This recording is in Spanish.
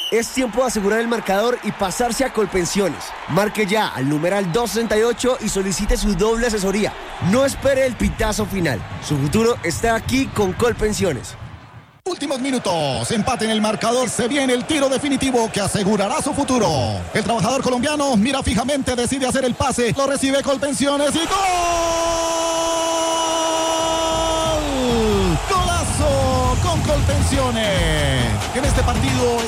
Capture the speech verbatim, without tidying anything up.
Es tiempo de asegurar el marcador y pasarse a Colpensiones. Marque ya al numeral doscientos sesenta y ocho y solicite su doble asesoría. No espere el pitazo final. Su futuro está aquí con Colpensiones. Últimos minutos, empate en el marcador, se viene el tiro definitivo que asegurará su futuro. El trabajador colombiano mira fijamente, decide hacer el pase, lo recibe Colpensiones y ¡gol! ¡Golazo con Colpensiones! En este partido